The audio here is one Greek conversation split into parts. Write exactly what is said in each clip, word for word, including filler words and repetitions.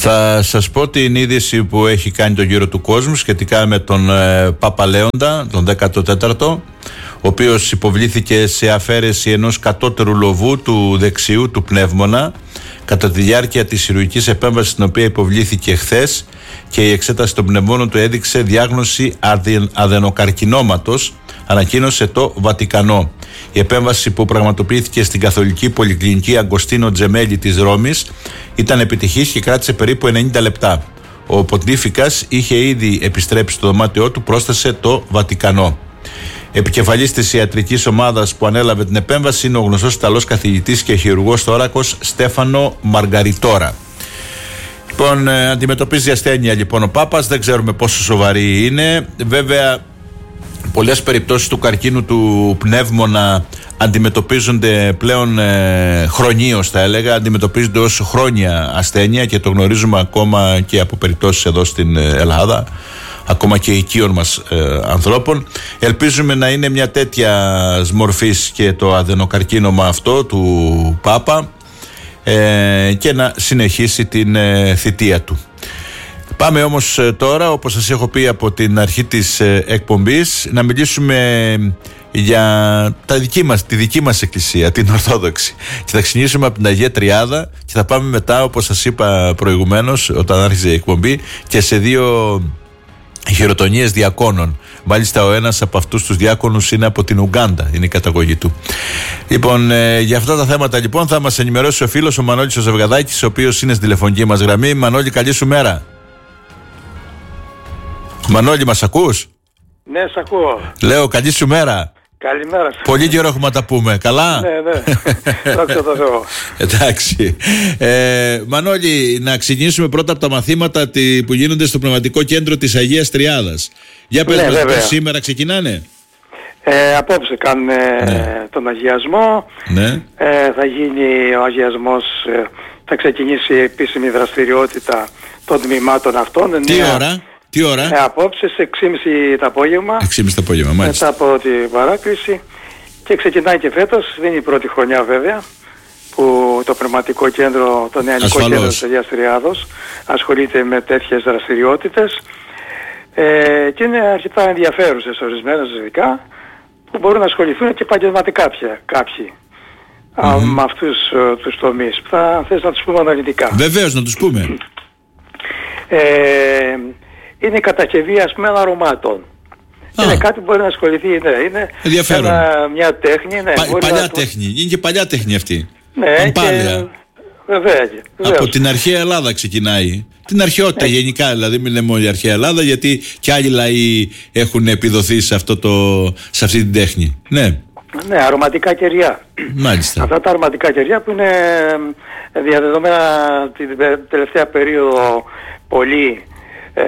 Θα σας πω την είδηση που έχει κάνει τον γύρο του κόσμου σχετικά με τον ε, Πάπα Λέοντα, τον δέκατο τέταρτο, ο οποίος υποβλήθηκε σε αφαίρεση ενός κατώτερου λοβού του δεξιού του πνεύμονα κατά τη διάρκεια της χειρουργικής επέμβασης στην οποία υποβλήθηκε χθες, και η εξέταση των πνευμόνων του έδειξε διάγνωση αδενοκαρκινώματος, ανακοίνωσε το Βατικανό. Η επέμβαση, που πραγματοποιήθηκε στην Καθολική Πολυκλινική Αγκοστίνο Τζεμέλη της Ρώμης, ήταν επιτυχής και κράτησε περίπου ενενήντα λεπτά. Ο Ποντίφικας είχε ήδη επιστρέψει στο δωμάτιό του, πρόσθεσε το Βατικανό. Επικεφαλής της ιατρικής ομάδας που ανέλαβε την επέμβαση είναι ο γνωστός Ιταλός καθηγητής και χειρουργός θώρακος Στέφανο Μαργαριτόρα. Λοιπόν, ε, αντιμετωπίζει ασθένεια λοιπόν ο Πάπας, δεν ξέρουμε πόσο σοβαρή είναι. Βέβαια, πολλές περιπτώσεις του καρκίνου του πνεύμονα αντιμετωπίζονται πλέον ε, χρονίως, θα έλεγα, αντιμετωπίζονται ως χρόνια ασθένεια, και το γνωρίζουμε ακόμα και από περιπτώσεις εδώ στην Ελλάδα, ακόμα και οικείων μας ε, ανθρώπων. Ελπίζουμε να είναι μια τέτοια μορφής και το αδενοκαρκίνωμα αυτό του Πάπα, ε, και να συνεχίσει την ε, θητεία του. Πάμε όμως ε, τώρα, όπως σας έχω πει από την αρχή της ε, εκπομπής, να μιλήσουμε για τα δική μας, τη δική μας εκκλησία, την Ορθόδοξη. Και θα ξεκινήσουμε από την Αγία Τριάδα και θα πάμε μετά, όπως σας είπα προηγουμένως όταν άρχισε η εκπομπή, και σε δύο χειροτονίες διακόνων. Μάλιστα, ο ένας από αυτούς τους διάκονους είναι από την Ουγκάντα, είναι η καταγωγή του. Λοιπόν, ε, για αυτά τα θέματα λοιπόν θα μας ενημερώσει ο φίλος ο Μανώλης ο Ζευγαδάκης, ο οποίος είναι στην τηλεφωνική μας γραμμή. Μανώλη, καλή σου μέρα. Μανώλη, μας ακούς? Ναι, σ' ακούω. Λέω, καλή σου μέρα. Καλημέρα σας. Πολύ καιρό έχουμε να τα πούμε. Καλά? Ναι, ναι. Δόξα τω Θεώ. Εντάξει. Ε, Μανώλη, να ξεκινήσουμε πρώτα από τα μαθήματα που γίνονται στο Πνευματικό Κέντρο της Αγίας Τριάδας. Για πες, ναι, μας, σήμερα ξεκινάνε? Ε, απόψε κάνουν ναι. τον αγιασμό. Ναι. Ε, θα γίνει ο αγιασμός, ε, θα ξεκινήσει η επίσημη δραστηριότητα των τμήματων αυτών. Τι νέα... ώρα? Τι ώρα? Ε, απόψε σε έξι και μισή το απόγευμα. έξι και μισή το απόγευμα, μάλιστα. Μετά από την παράκληση. Και ξεκινάει και φέτος, δεν είναι η πρώτη χρονιά βέβαια, που το Πνευματικό Κέντρο, το Νεανικό Κέντρο της Αγίας Τριάδος ασχολείται με τέτοιες δραστηριότητες. Ε, και είναι αρκετά ενδιαφέρουσες ορισμένες ειδικά, που μπορούν να ασχοληθούν και επαγγελματικά πια κάποιοι mm-hmm. α, με αυτούς uh, τους τομείς. Θα θες να τους πούμε αναλυτικά? Βεβαίως, να τους πούμε. Ε, είναι η κατασκευή, ας πούμε, αρωμάτων. Ah. Είναι κάτι που μπορεί να ασχοληθεί, ναι, είναι ένα, μια τέχνη. Ναι, Πα, παλιά να... τέχνη, είναι και παλιά τέχνη αυτή. Ναι, και... Βέβαια, από την αρχαία Ελλάδα ξεκινάει. Την αρχαιότητα, ναι. Γενικά, δηλαδή, μην λέμε όλη η αρχαία Ελλάδα, γιατί και άλλοι λαοί έχουν επιδοθεί σε, αυτό το, σε αυτή την τέχνη. Ναι. Ναι, αρωματικά κεριά. Μάλιστα. Αυτά τα αρωματικά κεριά που είναι διαδεδομένα την τελευταία περίοδο πολύ, ε,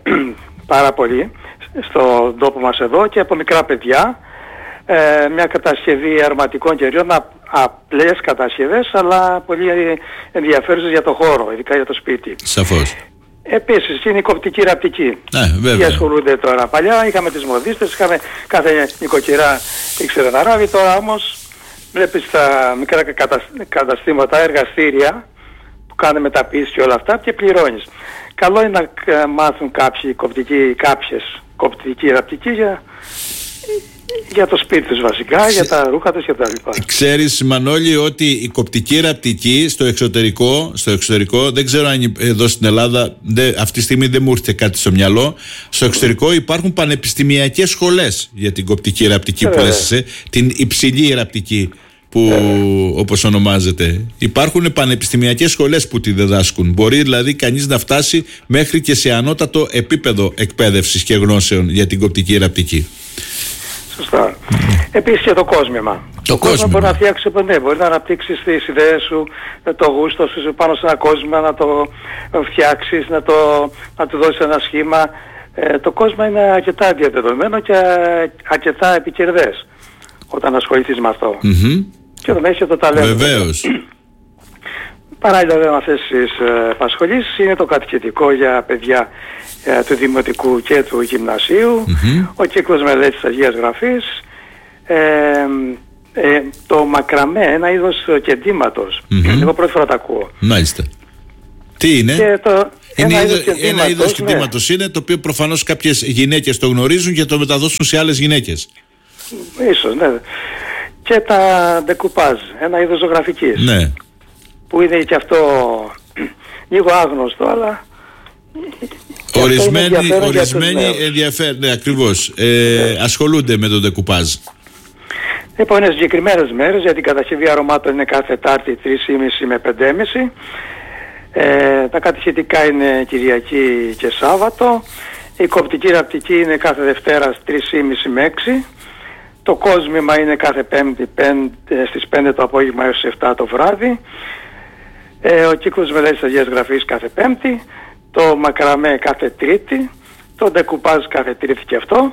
πάρα πολύ, στον τόπο μας εδώ, και από μικρά παιδιά. Ε, μια κατασκευή αρωματικών κεριών, απλές κατασκευές, αλλά πολύ ενδιαφέρουσες για το χώρο, ειδικά για το σπίτι. Σαφώς. Επίσης είναι η κοπτική ραπτική. Ναι, βέβαια. Τι ασχολούνται τώρα? Παλιά είχαμε τις μοδίστες, είχαμε κάθε νοικοκυρά ήξερε να ράβει. Τώρα όμως βλέπεις τα μικρά καταστήματα, εργαστήρια που κάνουν μεταποίηση και όλα αυτά, και πληρώνεις. Καλό είναι να μάθουν κάποιοι κοπτική, κάποιες κοπτική ραπτική για... για το σπίτι τους βασικά, Ξε... για τα ρούχα τους και τα λοιπά. Ξέρεις, Μανώλη, ότι η κοπτική ραπτική στο εξωτερικό, στο εξωτερικό, δεν ξέρω αν εδώ στην Ελλάδα, δε, αυτή τη στιγμή δεν μου έρχεται κάτι στο μυαλό, στο εξωτερικό υπάρχουν πανεπιστημιακές σχολές για την κοπτική ραπτική που λες, την υψηλή ραπτική που ε. όπως ονομάζεται. Υπάρχουν πανεπιστημιακές σχολές που τη διδάσκουν. Μπορεί δηλαδή κανείς να φτάσει μέχρι και σε ανώτατο επίπεδο εκπαίδευσης και γνώσεων για την κοπτική ραπτική. Σωστά. Mm. Επίσης και το κόσμημα. Το, το κόσμημα μπορεί να φτιάξει, ναι, μπορεί να αναπτύξεις τις ιδέες σου, το γούστο σου πάνω σε ένα κόσμημα, να το φτιάξεις, να, το, να του δώσεις ένα σχήμα. Ε, το κόσμημα είναι αρκετά διαδεδομένο και αρκετά επικερδές όταν ασχοληθείς με αυτό. Mm-hmm. Και όταν έχεις το ταλέντο. Βεβαίως. Παράλληλα με αυτές τις ε, απασχολήσεις είναι το κατοικητικό για παιδιά ε, του Δημοτικού και του Γυμνασίου, mm-hmm. ο κύκλος μελέτης Αγίας Γραφής, ε, ε, το μακραμέ, ένα είδος κεντήματος. Mm-hmm. Εγώ πρώτη φορά τα ακούω. Μάλιστα. Τι είναι? Και το, είναι ένα είδο, είδος κεντήματος, ένα είδος ναι. κεντήματος είναι, το οποίο προφανώς κάποιες γυναίκες το γνωρίζουν και το μεταδώσουν σε άλλες γυναίκες. Ίσως, ναι. Και τα ντεκουπάζ, ένα είδος ζωγραφικής. Ναι. Που είναι και αυτό λίγο άγνωστο, αλλά... Ορισμένοι, ορισμένοι ενδιαφέρουν, ναι, ακριβώς. Ε, ασχολούνται με το ντεκουπάζ. Λοιπόν, είναι συγκεκριμένες μέρες, γιατί η κατασκευή αρωμάτων είναι κάθε Τετάρτη τρεις και μισή με πέντε και μισή. Ε, τα κατηχητικά είναι Κυριακή και Σάββατο. Η κοπτική ραπτική είναι κάθε Δευτέρα τρεις και μισή με έξι. Το κόσμημα είναι κάθε Πέμπτη πέντε, στις πέντε το απόγευμα έως επτά το βράδυ. Ε, ο κύκλος μελέτης Αγίας Γραφής κάθε Πέμπτη. Το μακραμέ κάθε Τρίτη. Το ντεκουπάζ κάθε Τρίτη και αυτό.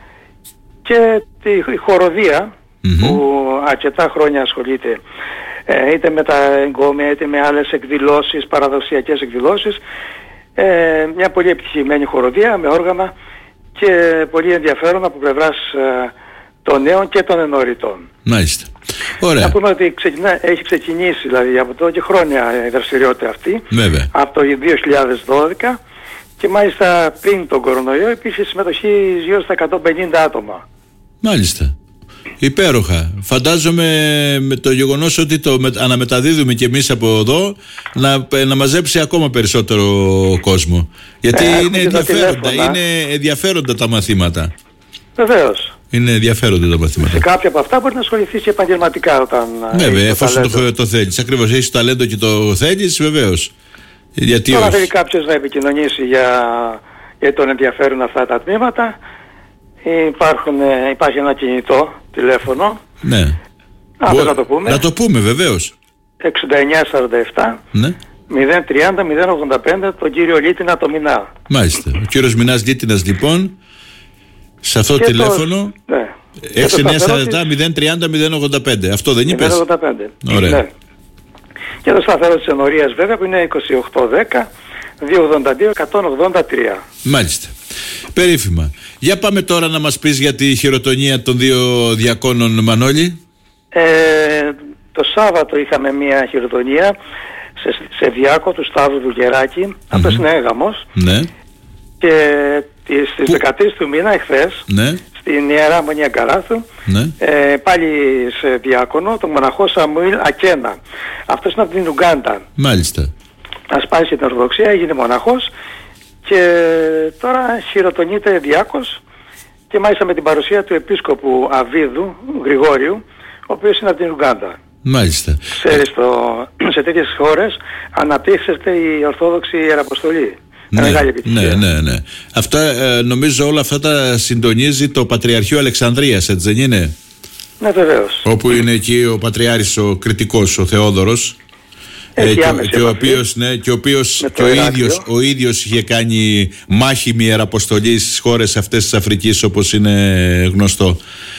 Και τη χοροδία, mm-hmm. που αρκετά χρόνια ασχολείται ε, είτε με τα εγκόμια είτε με άλλες εκδηλώσεις, παραδοσιακές εκδηλώσεις. Ε, μια πολύ επιτυχημένη χοροδία με όργανα και πολύ ενδιαφέρον από πλευράς ε, των νέων και των ενοριτών. Μάλιστα. Ωραία. Να πούμε ότι ξεκινά, έχει ξεκινήσει δηλαδή από εδώ και χρόνια η δραστηριότητα αυτή. Βέβαια. Από το δύο χιλιάδες δώδεκα και μάλιστα πριν τον κορονοϊό υπήρχε συμμετοχή γύρω στα εκατόν πενήντα άτομα. Μάλιστα. Υπέροχα. Φαντάζομαι με το γεγονός ότι το με, αναμεταδίδουμε κι εμείς από εδώ να, να μαζέψει ακόμα περισσότερο κόσμο. Γιατί ε, είναι, ενδιαφέροντα, είναι ενδιαφέροντα τα μαθήματα. Βεβαίως. Είναι ενδιαφέροντα τα μαθήματα. Σε κάποια από αυτά μπορεί να ασχοληθείς και επαγγελματικά όταν. Βέβαια, εφόσον το, το θέλεις. Ακριβώς, έχεις το ταλέντο και το θέλεις, βεβαίως. Γιατί τώρα θέλει κάποιος να επικοινωνήσει για, για τον ενδιαφέρον αυτά τα τμήματα. Υπάρχουν, υπάρχει ένα κινητό τηλέφωνο. Ναι. Α, Μπο... να το πούμε. Να το πούμε, βεβαίως. εξήντα εννιά σαράντα επτά ναι. μηδέν τριάντα μηδέν ογδόντα πέντε, τον κύριο Λίτινα το Μινά. Μάλιστα. Ο κύριος Μινάς Λίτινας λοιπόν, σε αυτό το τηλέφωνο. Ναι. έξι εννιά σαράντα επτά μηδέν τριάντα μηδέν ογδόντα πέντε. Αυτό δεν είπες? μηδέν ογδόντα πέντε. Ωραία. Ναι. Και το σταθερό της ενορίας βέβαια που είναι είκοσι οκτώ δέκα διακόσια ογδόντα δύο εκατόν ογδόντα τρία. Μάλιστα. Περίφημα. Για πάμε τώρα να μας πεις για τη χειροτονία των δύο διακόνων, Μανώλη. Ε, το Σάββατο είχαμε μια χειροτονία σε, σε διάκο του Σταύρου Δουλγεράκη. Mm-hmm. Αυτός είναι έγαμος. Ναι. Και στις Που... δεκατρείς του μήνα εχθές, ναι, στην Ιερά Μονή Αγκαράθου, ναι, ε, πάλι σε διάκονο, τον μοναχό Σαμουήλ Ακένα. Αυτός είναι από την Ουγκάντα. Μάλιστα. Ασπάνισε την Ορθοδοξία, έγινε μοναχός και τώρα χειροτονείται διάκος και μάλιστα με την παρουσία του επίσκοπου Αβίδου Γρηγόριου, ο οποίος είναι από την Ουγκάντα. Μάλιστα. Ξέρεις, το, σε τέτοιες χώρες αναπτύσσεται η Ορθόδοξη Ιεραποστολή. Ναι, ναι, ναι, ναι. Αυτά, ε, νομίζω όλα αυτά τα συντονίζει το Πατριαρχείο Αλεξανδρίας, έτσι δεν είναι? Ναι, βεβαίως. Όπου είναι εκεί ο Πατριάρχης ο Κρητικός, ο Θεόδωρος. Ε, και, και, ο οποίος, ναι, και ο οποίος και ο ίδιος, ο ίδιος είχε κάνει μάχημη ιεραποστολή στις χώρες αυτές της Αφρικής, όπως είναι γνωστό,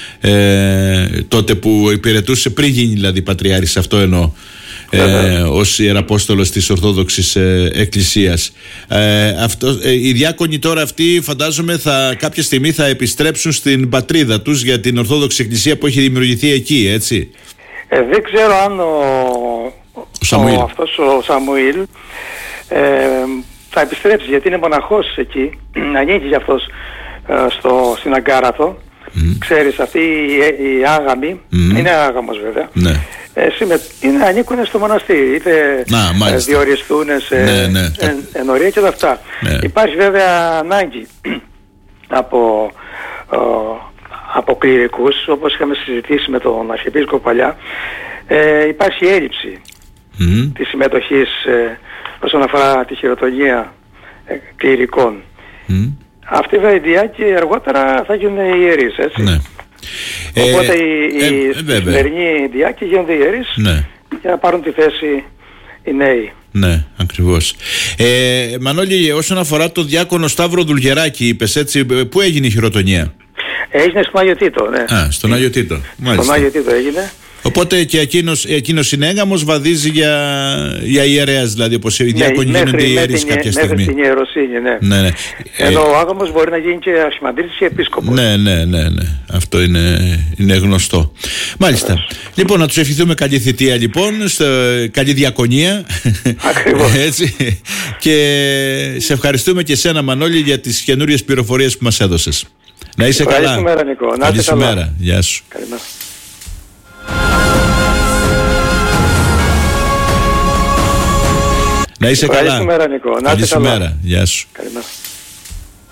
ε, τότε που υπηρετούσε, πριν γίνει δηλαδή πατριάρχης, αυτό εννοώ, ε, ως ιεραπόστολος της Ορθόδοξης ε, Εκκλησίας. ε, αυτό, ε, οι διάκονοι τώρα αυτοί φαντάζομαι θα, κάποια στιγμή θα επιστρέψουν στην πατρίδα τους για την Ορθόδοξη Εκκλησία που έχει δημιουργηθεί εκεί, έτσι? ε, Δεν ξέρω αν ο Ο, Σαμουήλ. ο αυτός ο Σαμουήλ ε, θα επιστρέψει, γιατί είναι μοναχός εκεί, ανήκει για αυτός ε, στο, στην Αγκάραθο. Mm. Ξέρεις, αυτοί οι, οι άγαμοι, mm. είναι άγαμος βέβαια, ναι, ε, συμμε, είναι, ανήκουν στο μοναστήρι, είτε ε, διοριστούν σε ναι, ναι. εν, ενορία και όλα αυτά. Ναι. Υπάρχει βέβαια ανάγκη από, ε, από κληρικούς, όπως είχαμε συζητήσει με τον Αρχιεπίσκοπο παλιά. Ε, υπάρχει έλλειψη mm. της συμμετοχής ε, όσον αφορά τη χειροτονία ε, κληρικών. Mm. Αυτοί βέβαια οι διάκοι αργότερα θα γίνουν ιερείς, έτσι. Ναι. Οπότε ε, οι, ε, οι ε, σημερινοί διάκοι γίνονται ιερείς, ναι, για να πάρουν τη θέση οι νέοι. Ναι, ακριβώς. Ε, Μανώλη, όσον αφορά το διάκονο Σταύρο Δουλγεράκη, είπες, έτσι, πού έγινε η χειροτονία? Έγινε στον Άγιο Τίτο, ναι. Α, στον Άγιο Τίτο. Στον Άγιο Τίτο έγινε. Οπότε και εκείνος, εκείνος είναι έγαμος, βαδίζει για, για ιερέας, δηλαδή όπως οι διάκονοι ναι, γίνονται ιερείς κάποια στιγμή. Μέχρι την ιεροσύνη, ναι. ναι, ναι. Ενώ ο άγαμος μπορεί να γίνει και αρχιμανδρίτης και επίσκοπος. Ναι, ναι, ναι, ναι. Αυτό είναι, είναι γνωστό. Μάλιστα. Yes. Λοιπόν, να τους ευχηθούμε καλή θητεία λοιπόν, στο, καλή διακονία. Ακριβώς. Έτσι. Και σε ευχαριστούμε και εσένα, Μανώλη, για τις καινούριες πληροφορίες που μας έδωσες. Να είσαι καλά. Καλή μέρα, Νικό. Να είσαι καλά. Γεια σου. Καλημέρα. Να είσαι καλά. Καλή σου μέρα, Νικό. Να είσαι καλά. Γεια σου. Καλημέρα.